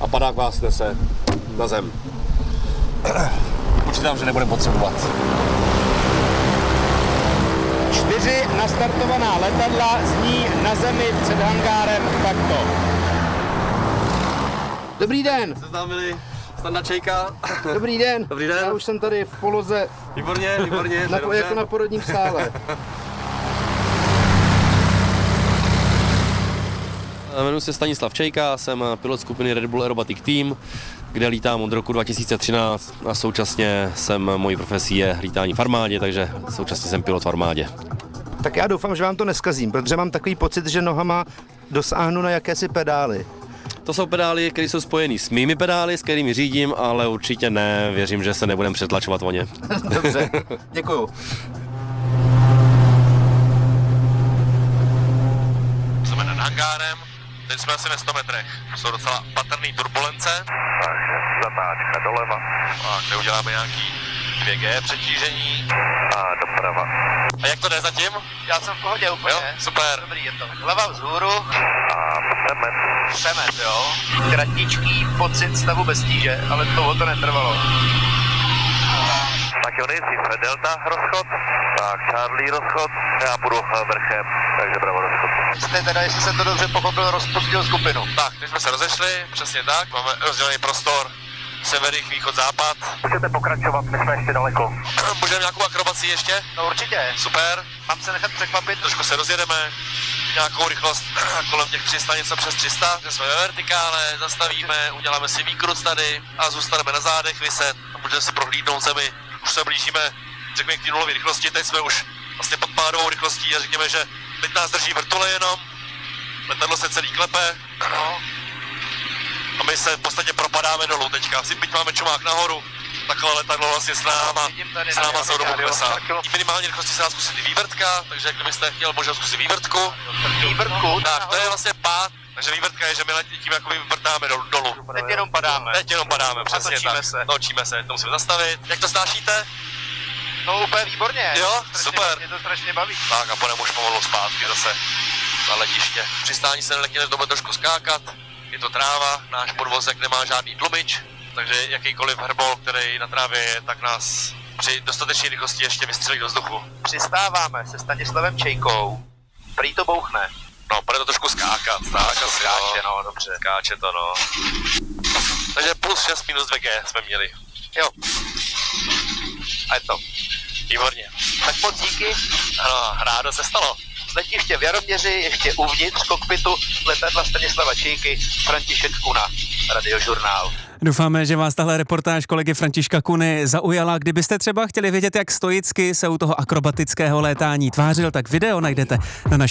a padák vás nese na zem. Počítám, že nebudeme potřebovat. 4 nastartovaná letadla zní na zemi před hangárem takto. Dobrý den. Seznámili, Standa Čejka. Dobrý den. Dobrý den. Já už jsem tady v poloze. Výborně, Jako na porodním sále. Jmenuji se Stanislav Čejka, jsem pilot skupiny Red Bull Aerobatic Team, kde lítám od roku 2013 a současně mojí profesí je lítání v armádě, takže současně jsem pilot v armádě. Tak já doufám, že vám to neskazím, protože mám takový pocit, že nohama dosáhnu na jakési pedály. To jsou pedály, které jsou spojený s mými pedály, s kterými řídím, ale určitě ne, věřím, že se nebudem přetlačovat o ně. Dobře, děkuju. Jsme nad hangárem, teď jsme asi ve 100 metrech, jsou docela patrný turbulence. Takže zatáčka doleva. Tak, kde uděláme nějaký 2G přetížení. A doprava. A jak to jde zatím? Já jsem v pohodě úplně. Jo, super. Dobrý je to. Hlava vzhůru. A Přemet, jo. Kratičký pocit stavu bez tíže, ale dlouho to netrvalo. tak jo, nejdřív Delta rozchod, tak Charlie rozchod, já půjdu vrchem, takže Bravo rozchod. Jste teda, jestli jsem to dobře pochopil, rozpustil skupinu. Tak, teď jsme se rozešli, přesně tak, máme rozdělený prostor, sever, jih, východ, západ. Můžete pokračovat, my jsme ještě daleko. Můžeme nějakou akrobaci ještě? No určitě. Super. Mám se nechat překvapit. Trošku se rozjedeme, nějakou rychlost kolem těch 300, něco přes 300, že jsme ve vertikále, zastavíme, uděláme si výkrut tady a zůstaneme na zádech vyset a můžeme si prohlídnout zemi. Už se blížíme, řekněme, k té nulové rychlosti, teď jsme už vlastně pod pádovou rychlostí a řekněme, že teď nás drží vrtule jenom, letadlo se celý klepe, no. A my se v podstatě propadáme dolů teďka, si byť máme čumák nahoru, takhle letadlo vlastně s náma se dobu klesá. Minimální rychlosti se dá zkusit i vývrtka, takže kdybyste chtěl, možná zkusit vývrtku. Vývrtku? Tak, to je vlastně pád, takže vývrtka je, že my tím jako vyvrtáme dolů. Teď jenom padáme. Teď jenom padáme, přesně tak. Točíme se, to musíme zastavit. Jak to snášíte? No úplně výborně. Jo, strašně, super. Mě to strašně baví. Tak a půjdeme už pomalu zpátky zase na letiště. Přistání se nelekněme, to bude trošku skákat. Je to tráva, náš podvozek nemá žádný tlumič, takže jakýkoliv herbol, který na trávě je, tak nás při dostatečné rychlosti ještě vystřelí do vzduchu. Přistáváme se Stanislavem Čejkou. Prý to bouchne. No, bude to trošku skákat, tak asi skáče, no, dobře. Skáče to, no. Takže plus 6 minus 2G jsme měli. Jo. A je to. Výborně. Tak moc díky. Ano, rádo se stalo. Z letiště v Jaroměři ještě uvnitř kokpitu letadla Stanislava Čejky František Kuna, Radiožurnál. Doufáme, že vás tahle reportáž kolegy Františka Kuny zaujala. Kdybyste třeba chtěli vědět, jak stoicky se u toho akrobatického létání tvářil, tak video najdete na naší